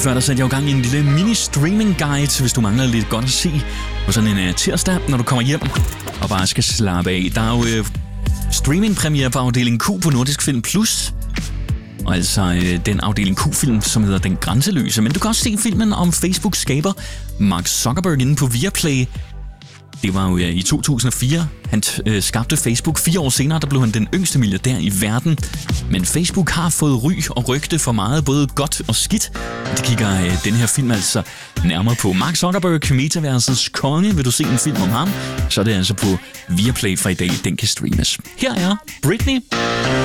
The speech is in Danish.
før, der satte jeg jo gang i en lille mini-streaming-guide, hvis du mangler lidt godt at se på sådan en tirsdag, når du kommer hjem og bare skal slappe af. Der er jo streaming-premiere på afdeling Q på Nordisk Film Plus. Og altså den afdeling Q-film, som hedder Den Grænseløse. Men du kan også se filmen om Facebook-skaber Mark Zuckerberg inde på Viaplay. Det var jo i 2004. Han skabte Facebook. 4 år senere, der blev han den yngste milliardær i verden. Men Facebook har fået ry og rygte for meget, både godt og skidt. Det kigger den her film altså nærmere på. Mark Zuckerberg, metaversets konge. Vil du se en film om ham, så er det altså på Viaplay fra i dag. Den kan streames. Her er Britney.